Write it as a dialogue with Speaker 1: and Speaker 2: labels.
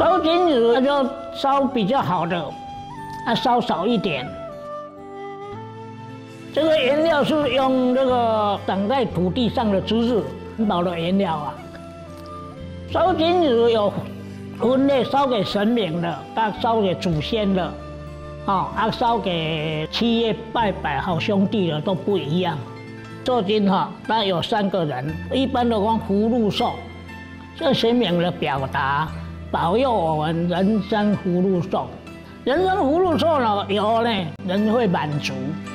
Speaker 1: 烧金纸那就烧比较好的，烧少一点。这个原料是用这个长在土地上的知识环保的原料啊。烧金纸有分类，烧给神明的，烧给祖先的，烧给七月拜拜好兄弟的都不一样。做金它有3个人，一般的讲福禄寿，这神明的表达，保佑我们人生福禄寿。人生福禄寿呢，有呢，人会满足。